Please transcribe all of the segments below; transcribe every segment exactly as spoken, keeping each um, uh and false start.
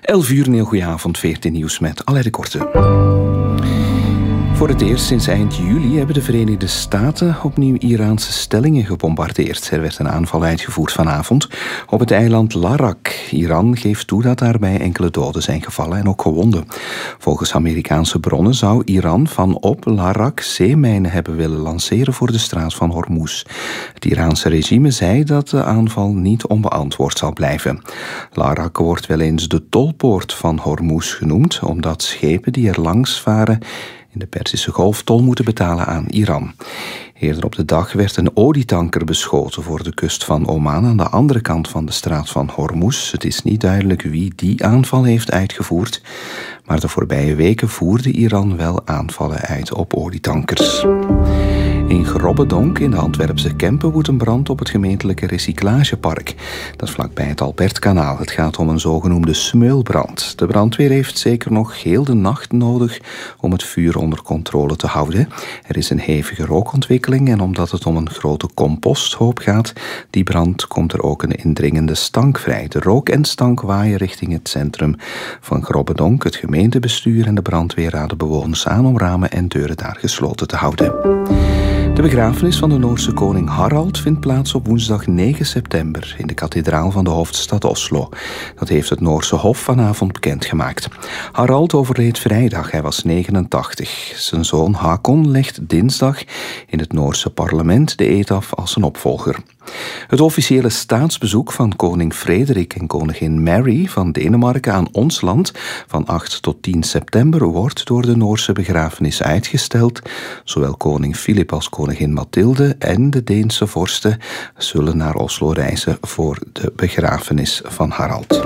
elf uur, een heel goeie avond, veertien Nieuws met Alain de Korte. Voor het eerst sinds eind juli hebben de Verenigde Staten opnieuw Iraanse stellingen gebombardeerd. Er werd een aanval uitgevoerd vanavond op het eiland Larak. Iran geeft toe dat daarbij enkele doden zijn gevallen en ook gewonden. Volgens Amerikaanse bronnen zou Iran vanop Larak zeemijnen hebben willen lanceren voor de straat van Hormuz. Het Iraanse regime zei dat de aanval niet onbeantwoord zal blijven. Larak wordt wel eens de tolpoort van Hormuz genoemd, omdat schepen die er langs varen in de Perzische Golf tol moeten betalen aan Iran. Eerder op de dag werd een olietanker beschoten voor de kust van Oman aan de andere kant van de straat van Hormuz. Het is niet duidelijk wie die aanval heeft uitgevoerd, maar de voorbije weken voerde Iran wel aanvallen uit op olietankers. In Grobbedonk in de Antwerpse Kempen woedt een brand op het gemeentelijke recyclagepark. Dat is vlakbij het Albertkanaal. Het gaat om een zogenoemde smeulbrand. De brandweer heeft zeker nog heel de nacht nodig om het vuur onder controle te houden. Er is een hevige rookontwikkeling en omdat het om een grote composthoop gaat, die brand, komt er ook een indringende stank vrij. De rook en stank waaien richting het centrum van Grobbedonk. Het gemeentebestuur en de brandweer raden bewoners aan om ramen en deuren daar gesloten te houden. De begrafenis van de Noorse koning Harald vindt plaats op woensdag negen september in de kathedraal van de hoofdstad Oslo. Dat heeft het Noorse Hof vanavond bekendgemaakt. Harald overleed vrijdag, hij was negenentachtig. Zijn zoon Hakon legt dinsdag in het Noorse parlement de eed af als zijn opvolger. Het officiële staatsbezoek van koning Frederik en koningin Mary van Denemarken aan ons land van acht tot tien september wordt door de Noorse begrafenis uitgesteld. Zowel koning Filip als koningin Mathilde en de Deense vorsten zullen naar Oslo reizen voor de begrafenis van Harald.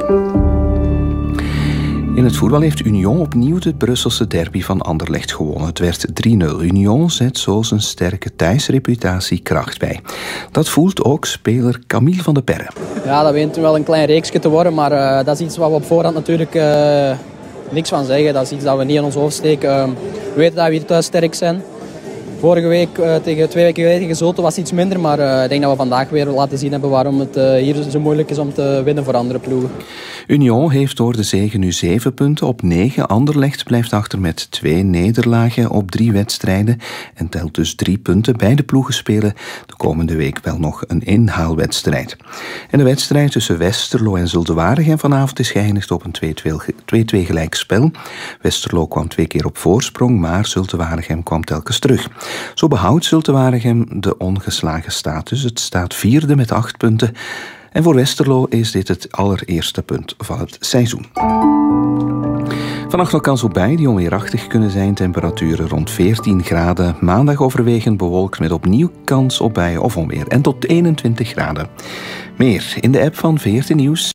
In het voetbal heeft Union opnieuw de Brusselse derby van Anderlecht gewonnen. Het werd drie nul. Union zet zo zijn sterke thuisreputatie kracht bij. Dat voelt ook speler Camille van de Perre. Ja, dat begint wel een klein reeksje te worden, maar uh, dat is iets wat we op voorhand natuurlijk uh, niks van zeggen. Dat is iets dat we niet in ons hoofd steken. Uh, we weten dat we hier thuis sterk zijn. Vorige week, uh, tegen twee weken geleden gezoten, was iets minder. Maar uh, ik denk dat we vandaag weer laten zien hebben waarom het uh, hier zo moeilijk is om te winnen voor andere ploegen. Union heeft door de zege nu zeven punten op negen. Anderlecht blijft achter met twee nederlagen op drie wedstrijden en telt dus drie punten. Beide ploegen spelen de komende week wel nog een inhaalwedstrijd. En de wedstrijd tussen Westerlo en Zulte-Waregem vanavond is geëindigd op een twee-twee gelijkspel. Westerlo kwam twee keer op voorsprong, maar Zulte-Waregem kwam telkens terug. Zo behoudt Zulte-Waregem de ongeslagen status. Het staat vierde met acht punten. En voor Westerlo is dit het allereerste punt van het seizoen. Vannacht nog kans op buien die onweerachtig kunnen zijn. Temperaturen rond veertien graden. Maandag overwegend bewolkt met opnieuw kans op buien of onweer. En tot eenentwintig graden. Meer in de app van veertien Nieuws.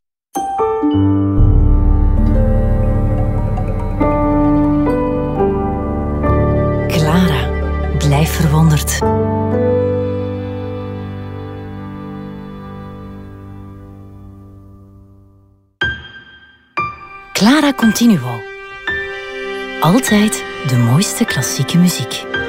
Clara, blijf verwonderd. Clara Continuo. Altijd de mooiste klassieke muziek.